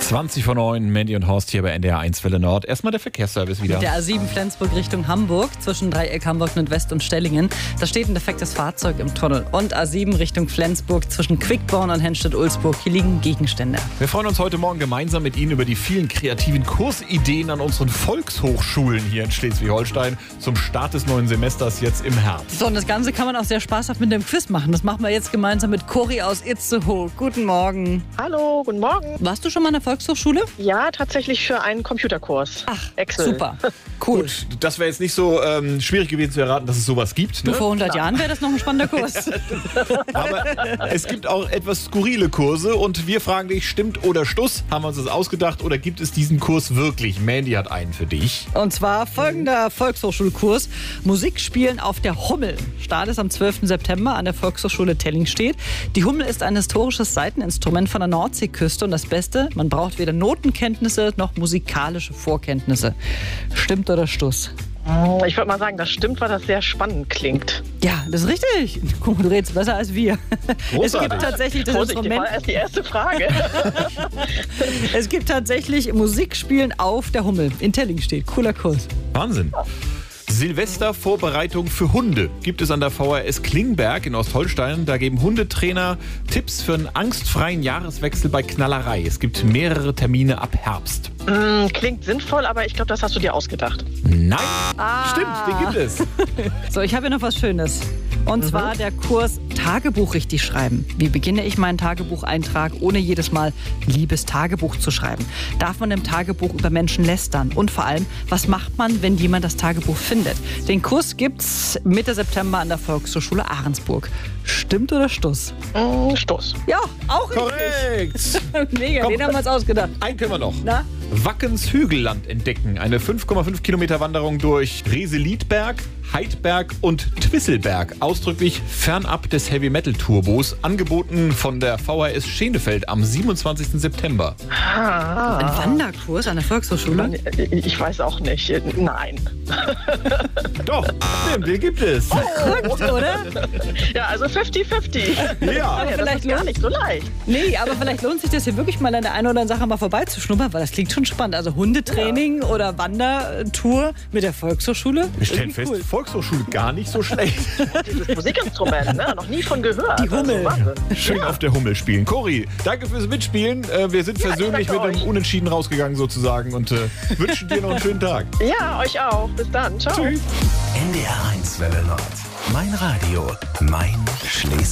20:09, Mandy und Horst hier bei NDR 1 Welle Nord. Erstmal der Verkehrsservice wieder. Der A7 Flensburg Richtung Hamburg zwischen Dreieck Hamburg Nordwest und Stellingen. Da steht ein defektes Fahrzeug im Tunnel. Und A7 Richtung Flensburg zwischen Quickborn und Henstedt-Ulzburg. Hier liegen Gegenstände. Wir freuen uns heute Morgen gemeinsam mit Ihnen über die vielen kreativen Kursideen an unseren Volkshochschulen hier in Schleswig-Holstein zum Start des neuen Semesters jetzt im Herbst. So, und das Ganze kann man auch sehr spaßhaft mit dem Quiz machen. Das machen wir jetzt gemeinsam mit Cori aus Itzehoe. Guten Morgen. Hallo, guten Morgen. Warst du schon mal an der Volkshochschule? Ja, tatsächlich für einen Computerkurs. Ach, Excel. super. Cool. Gut, das wäre jetzt nicht so schwierig gewesen zu erraten, dass es sowas gibt. Du, Ne? vor 100 Jahren wäre das noch ein spannender Kurs. Aber es gibt auch etwas skurrile Kurse und wir fragen dich, stimmt oder Stuss? Haben wir uns das ausgedacht oder gibt es diesen Kurs wirklich? Mandy hat einen für dich. Und zwar folgender Volkshochschulkurs: Musik spielen auf der Hummel. Start ist am 12. September an der Volkshochschule Tellingstedt. Die Hummel ist ein historisches Saiteninstrument von der Nordseeküste und das Beste, man braucht weder Notenkenntnisse noch musikalische Vorkenntnisse. Stimmt oder Stuss? Ich würde mal sagen, das stimmt, weil das sehr spannend klingt. Ja, das ist richtig. Guck mal, du redest besser als wir. Großartig. Es gibt tatsächlich das Vorsicht, das Instrument. war erst die erste Frage. Es gibt tatsächlich Musikspielen auf der Hummel in Tellingstedt. Cooler Kurs. Wahnsinn. Silvestervorbereitung für Hunde gibt es an der VHS Klingberg in Ostholstein. Da geben Hundetrainer Tipps für einen angstfreien Jahreswechsel bei Knallerei. Es gibt mehrere Termine ab Herbst. Klingt sinnvoll, aber ich glaube, das hast du dir ausgedacht. Nein, stimmt, den gibt es. So, ich habe hier noch was Schönes. Und zwar der Kurs Tagebuch richtig schreiben. Wie beginne ich meinen Tagebucheintrag, ohne jedes Mal liebes Tagebuch zu schreiben? Darf man im Tagebuch über Menschen lästern? Und vor allem, was macht man, wenn jemand das Tagebuch findet? Den Kurs gibt's Mitte September an der Volkshochschule Ahrensburg. Stimmt oder Stuss? Stoß. Ja, auch Korrekt. richtig. Mega, Komm. den haben wir uns ausgedacht. Einen können wir noch. Na? Wackens Hügelland entdecken. Eine 5,5 Kilometer Wanderung durch Reseliedberg, Heidberg und Twisselberg. Ausdrücklich fernab des Heavy-Metal-Turbos. Angeboten von der VHS Schenefeld am 27. September. Ein Wanderkurs an der Volkshochschule? Ich weiß auch nicht. Nein. Doch, stimmt, den gibt es. Verrückt, oder? Ja, also 50-50. Ja. Ja, das vielleicht ist gar lohnt- nicht so leicht. Nee, aber vielleicht lohnt sich das hier wirklich mal an der einen oder anderen Sache mal vorbeizuschnuppern, weil das klingt schon spannend. Also Hundetraining oder Wandertour mit der Volkshochschule. Wir stellen Irgendwie fest, Volkshochschule gar nicht so schlecht. Dieses Musikinstrument, ne? Noch nie von gehört. Die Hummel. Also, Wahnsinn. Schön auf der Hummel spielen. Cori, danke fürs Mitspielen. Wir sind versöhnlich danke mit einem euch. Unentschieden rausgegegangen sozusagen und wünschen dir noch einen schönen Tag. Ja, euch auch. Bis dann. Ciao. Tschüss. NDR 1 Welle Nord. Mein Radio, mein Schleswig.